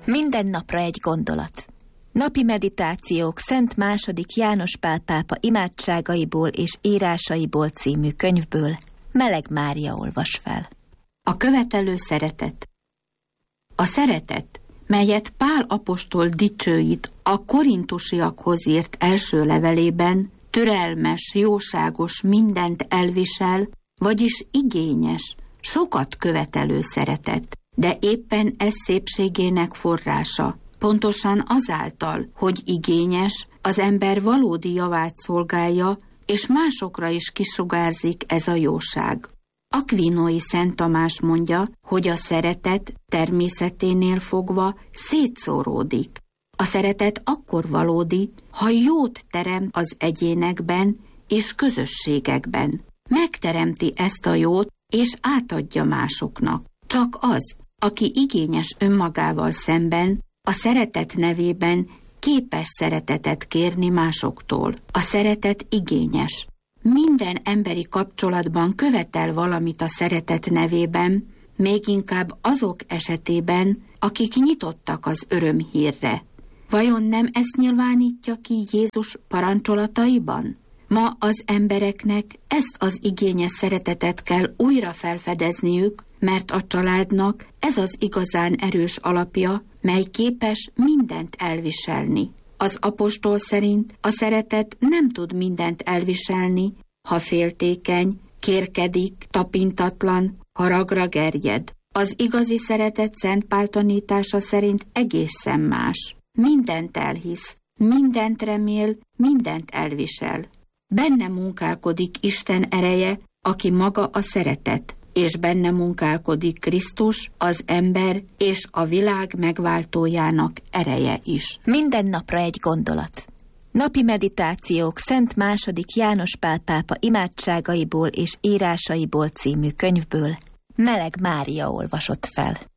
Minden napra egy gondolat. Napi meditációk Szent II. János Pál pápa imádságaiból és írásaiból című könyvből Meleg Mária olvas fel. A követelő szeretet. A szeretet, melyet Pál apostol dicsőít a korintusiakhoz írt első levelében, türelmes, jóságos, mindent elvisel, vagyis igényes, sokat követelő szeretet, de éppen ez szépségének forrása. Pontosan azáltal, hogy igényes, az ember valódi javát szolgálja, és másokra is kisugárzik ez a jóság. Akvinói Szent Tamás mondja, hogy a szeretet természeténél fogva szétszóródik. A szeretet akkor valódi, ha jót teremt az egyénekben és közösségekben. Megteremti ezt a jót, és átadja másoknak. Csak az, aki igényes önmagával szemben, a szeretet nevében képes szeretetet kérni másoktól. A szeretet igényes. Minden emberi kapcsolatban követel valamit a szeretet nevében, még inkább azok esetében, akik nyitottak az örömhírre. Vajon nem ezt nyilvánítja ki Jézus parancsolataiban? Ma az embereknek ezt az igényes szeretetet kell újra felfedezniük, mert a családnak ez az igazán erős alapja, mely képes mindent elviselni. Az apostol szerint a szeretet nem tud mindent elviselni, ha féltékeny, kérkedik, tapintatlan, haragra gerjed. Az igazi szeretet Szent Pál tanítása szerint egészen más. Mindent elhisz, mindent remél, mindent elvisel. Benne munkálkodik Isten ereje, aki maga a szeretet, és benne munkálkodik Krisztus, az ember és a világ megváltójának ereje is. Minden napra egy gondolat. Napi meditációk Szent II. János Pál pápa imádságaiból és írásaiból című könyvből Meleg Mária olvasott fel.